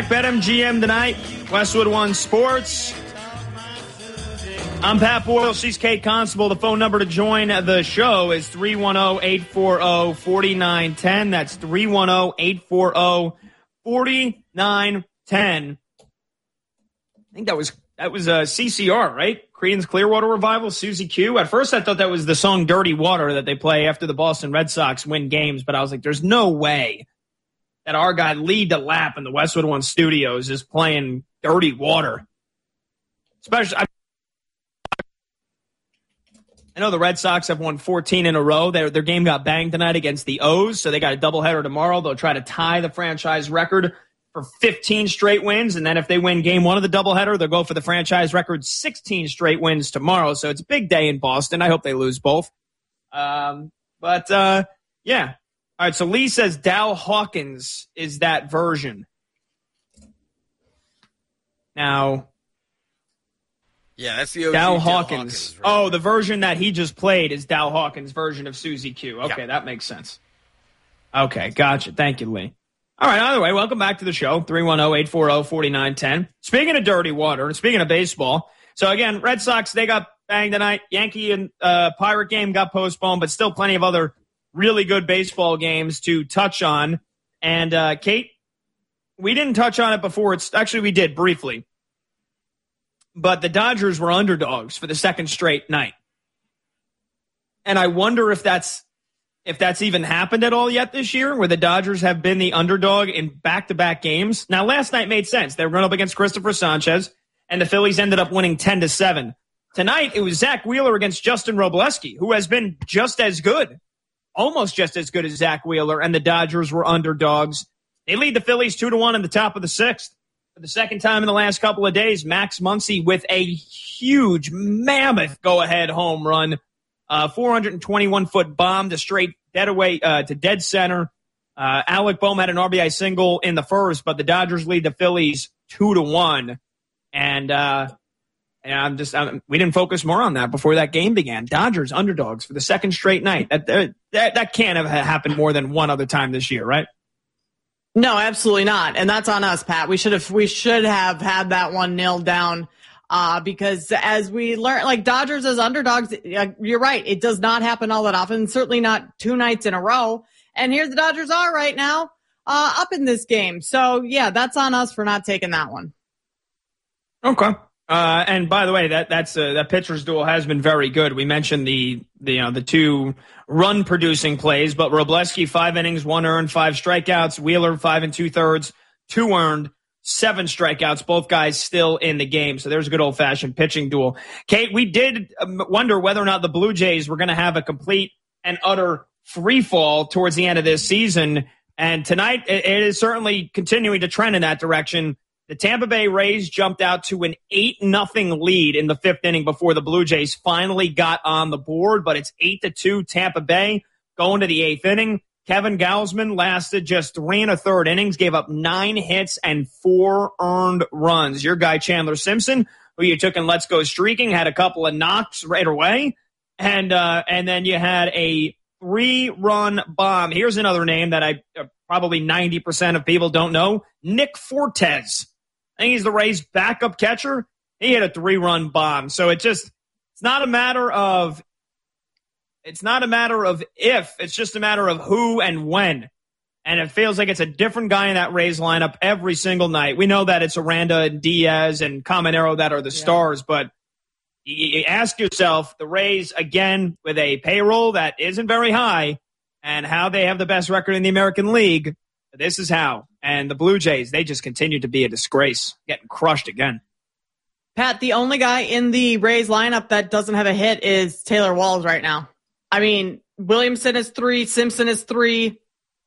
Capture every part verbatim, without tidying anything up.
BetMGM tonight, Westwood One Sports. I'm Pat Boyle. She's Kate Constable. The phone number to join the show is three one zero, eight four zero, four nine one zero. That's three one zero, eight four zero, four nine one zero. I think that was that was uh, C C R, right? Creedence Clearwater Revival, Susie Q. At first, I thought that was the song Dirty Water that they play after the Boston Red Sox win games, but I was like, there's no way that our guy Lee DeLapp in the Westwood One Studios is playing Dirty Water. Especially, I, I know the Red Sox have won fourteen in a row. Their, their game got banged tonight against the O's, so they got a doubleheader tomorrow. They'll try to tie the franchise record for fifteen straight wins, and then if they win game one of the doubleheader, they'll go for the franchise record sixteen straight wins tomorrow. So it's a big day in Boston. I hope they lose both. Um, but, uh, yeah. All right, so Lee says Dow Hawkins is that version. Now, yeah, that's the O G Dow Dow Hawkins. Hawkins version. Oh, the version that he just played is Dow Hawkins' version of Susie Q. Okay, yeah. That makes sense. Okay, gotcha. Thank you, Lee. All right, either way, welcome back to the show, three one zero, eight four zero, four nine one zero. Speaking of dirty water, and speaking of baseball, so again, Red Sox, they got banged tonight. Yankee and uh, Pirate game got postponed, but still plenty of other really good baseball games to touch on. And, uh, Kate, we didn't touch on it before. It's actually, we did briefly. But the Dodgers were underdogs for the second straight night. And I wonder if that's if that's even happened at all yet this year, where the Dodgers have been the underdog in back-to-back games. Now, last night made sense. They were going up against Christopher Sanchez, and the Phillies ended up winning ten to seven. Tonight, it was Zach Wheeler against Justin Robleski, who has been just as good. Almost just as good as Zach Wheeler, and the Dodgers were underdogs. They lead the Phillies two to one in the top of the sixth. For the second time in the last couple of days, Max Muncy with a huge, mammoth go-ahead home run. Uh, four hundred twenty-one foot bomb to straight dead away uh, to dead center. Uh, Alec Boehm had an R B I single in the first, but the Dodgers lead the Phillies two to one. And uh, and I'm just I'm, we didn't focus more on that before that game began. Dodgers underdogs for the second straight night. That that that can't have happened more than one other time this year, right? No, absolutely not. And that's on us, Pat. We should have we should have had that one nailed down. Uh, because as we learn, like Dodgers as underdogs, you're right. It does not happen all that often. Certainly not two nights in a row. And here the Dodgers are right now, uh, up in this game. So yeah, that's on us for not taking that one. Okay. Uh, and by the way, that that's uh, that pitcher's duel has been very good. We mentioned the, the you know the two run producing plays, but Robleski five innings, one earned, five strikeouts. Wheeler five and two thirds, two earned. Seven strikeouts, both guys still in the game. So there's a good old-fashioned pitching duel. Kate, we did wonder whether or not the Blue Jays were going to have a complete and utter free fall towards the end of this season. And tonight, it is certainly continuing to trend in that direction. The Tampa Bay Rays jumped out to an eight nothing lead in the fifth inning before the Blue Jays finally got on the board. But it's eight to two Tampa Bay going to the eighth inning. Kevin Gausman lasted just three and a third innings, gave up nine hits and four earned runs. Your guy, Chandler Simpson, who you took in Let's Go Streaking, had a couple of knocks right away. And uh, and then you had a three-run bomb. Here's another name that I uh, probably ninety percent of people don't know, Nick Fortes. I think he's the Rays' backup catcher. He had a three-run bomb. So it just it's not a matter of It's not a matter of if, it's just a matter of who and when. And it feels like it's a different guy in that Rays lineup every single night. We know that it's Aranda and Diaz and Caminero that are the yeah. stars, but you ask yourself, the Rays, again, with a payroll that isn't very high and how they have the best record in the American League, this is how. And the Blue Jays, they just continue to be a disgrace, getting crushed again. Pat, the only guy in the Rays lineup that doesn't have a hit is Taylor Walls right now. I mean, Williamson is three, Simpson is three.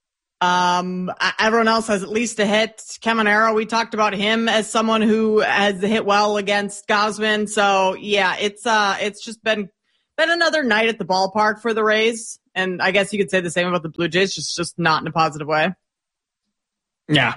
Um, everyone else has at least a hit. Caminero, we talked about him as someone who has hit well against Gausman. So yeah, it's uh, it's just been been another night at the ballpark for the Rays, and I guess you could say the same about the Blue Jays, just just not in a positive way. Yeah.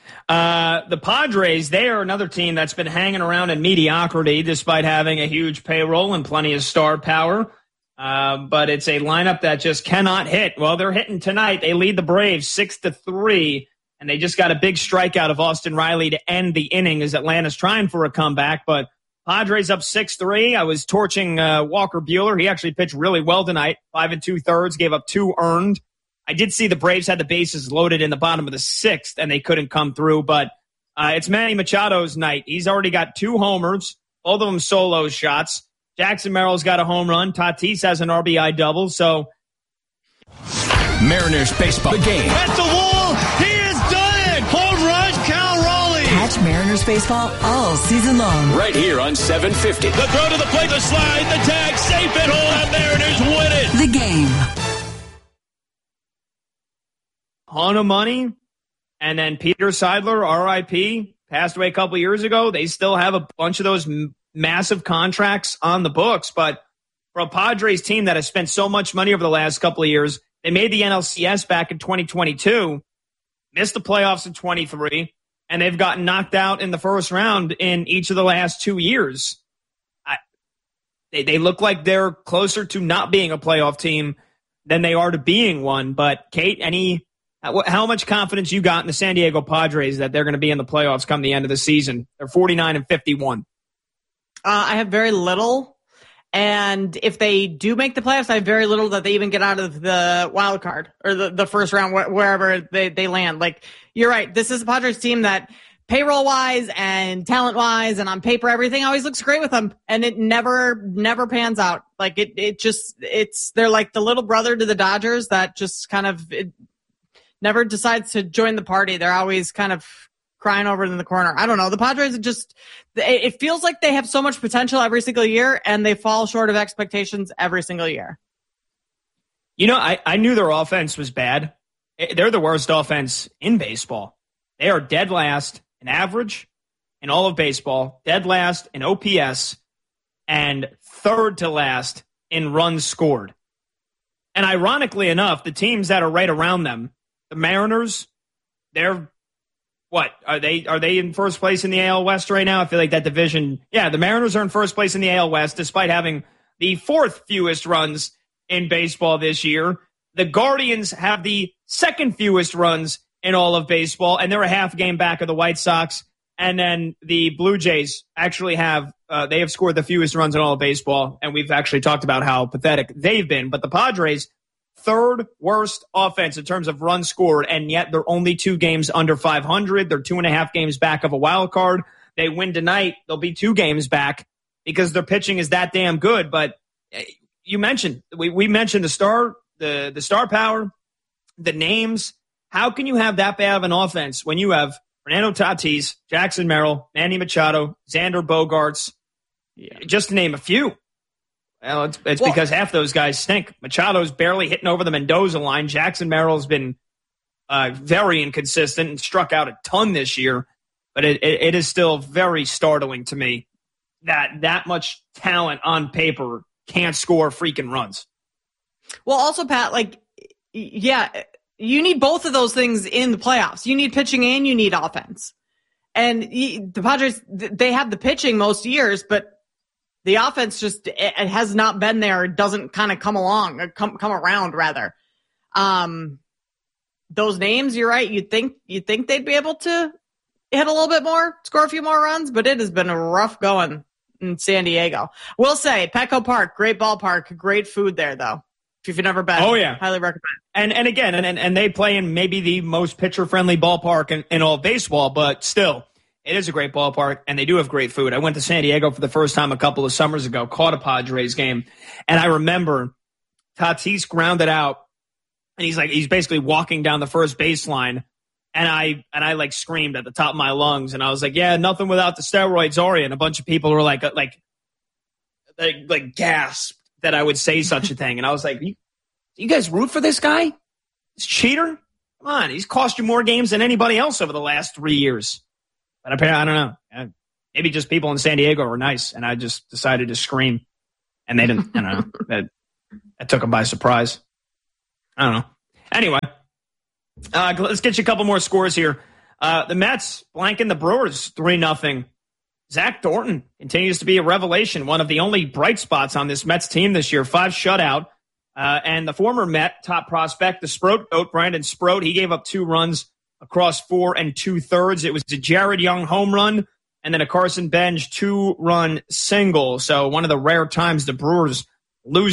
Uh, the Padres, they are another team that's been hanging around in mediocrity despite having a huge payroll and plenty of star power. Uh, but it's a lineup that just cannot hit. Well, they're hitting tonight. They lead the Braves six to three. and they just got a big strikeout of Austin Riley to end the inning as Atlanta's trying for a comeback. But Padres up six three. I was torching uh, Walker Buehler. He actually pitched really well tonight, five and two-thirds, gave up two earned. I did see the Braves had the bases loaded in the bottom of the sixth, and they couldn't come through. But uh, it's Manny Machado's night. He's already got two homers, both of them solo shots. Jackson Merrill's got a home run. Tatis has an R B I double. So Mariners baseball, the game. At the wall, he has done it! Home run, Cal Raleigh! Catch Mariners baseball all season long. Right here on seven fifty. The throw to the plate, the slide, the tag, safe at home, and Mariners win it! The game. Ton of money. And then Peter Seidler, R I P, passed away a couple years ago. They still have a bunch of those m- massive contracts on the books. But for a Padres team that has spent so much money over the last couple of years, they made the N L C S back in twenty twenty-two, missed the playoffs in twenty-three, and they've gotten knocked out in the first round in each of the last two years. I, they, they look like they're closer to not being a playoff team than they are to being one. But, Kate, any how much confidence you got in the San Diego Padres that they're going to be in the playoffs come the end of the season? They're forty-nine and fifty-one. Uh, I have very little. And if they do make the playoffs, I have very little that they even get out of the wild card or the, the first round, wh- wherever they, they land. Like, you're right. This is a Padres team that payroll-wise and talent-wise and on paper, everything always looks great with them. And it never, never pans out. Like, it, it just, it's, they're like the little brother to the Dodgers that just kind of it never decides to join the party. They're always kind of crying over in the corner. I don't know. The Padres just, it feels like they have so much potential every single year and they fall short of expectations every single year. You know, I, I knew their offense was bad. They're the worst offense in baseball. They are dead last in average in all of baseball, dead last in O P S, and third to last in runs scored. And ironically enough, the teams that are right around them, the Mariners, they're What are they? Are they in first place in the A L West right now? I feel like that division. Yeah, the Mariners are in first place in the A L West, despite having the fourth fewest runs in baseball this year. The Guardians have the second fewest runs in all of baseball, and they're a half game back of the White Sox. And then the Blue Jays actually have uh, they have scored the fewest runs in all of baseball, and we've actually talked about how pathetic they've been. But the Padres, third worst offense in terms of runs scored, and yet they're only two games under five hundred. They're two and a half games back of a wild card. They win tonight, they'll be two games back because their pitching is that damn good. But you mentioned, we, we mentioned the star, the, the star power, the names. How can you have that bad of an offense when you have Fernando Tatis, Jackson Merrill, Manny Machado, Xander Bogaerts, yeah, just to name a few? Well, it's, it's well, because half those guys stink. Machado's barely hitting over the Mendoza line. Jackson Merrill's been uh, very inconsistent and struck out a ton this year. But it, it, it is still very startling to me that that much talent on paper can't score freaking runs. Well, also, Pat, like, yeah, you need both of those things in the playoffs. You need pitching and you need offense. And the Padres, they have the pitching most years, but the offense just it has not been there. It doesn't kind of come along, or come come around rather. Um, those names, you're right. You think you think they'd be able to hit a little bit more, score a few more runs, but it has been rough going in San Diego. We'll say Petco Park, great ballpark, great food there though. If you've never been, oh yeah, highly recommend. And and again, and and they play in maybe the most pitcher friendly ballpark in, in all of baseball, but still. It is a great ballpark, and they do have great food. I went to San Diego for the first time a couple of summers ago, caught a Padres game, and I remember Tatis grounded out, and he's like he's basically walking down the first baseline, and I and I like screamed at the top of my lungs, and I was like, "Yeah, nothing without the steroids, are you?" And a bunch of people were like, like, like, like gasped that I would say such a thing, and I was like, "You, you guys root for this guy? This cheater? Come on, he's cost you more games than anybody else over the last three years." But apparently, I don't know. Maybe just people in San Diego were nice, and I just decided to scream, and they didn't. I don't know. That, that took them by surprise. I don't know. Anyway, uh, let's get you a couple more scores here. Uh, the Mets blanking the Brewers three nothing. Zach Thornton continues to be a revelation, one of the only bright spots on this Mets team this year. Five shutout, uh, and the former Met top prospect, the Sproat goat, Brandon Sproat, he gave up two runs across four and two thirds. It was a Jared Young home run and then a Carson Bench two-run single. So one of the rare times the Brewers lose